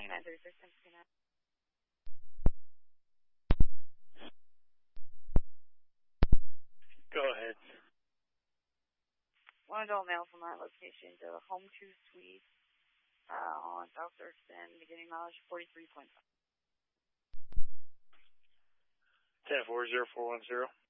2936, Go ahead. One adult male from that location to Home 2 Suite on South Thurston, beginning mileage 43.5. 10-4-0-410.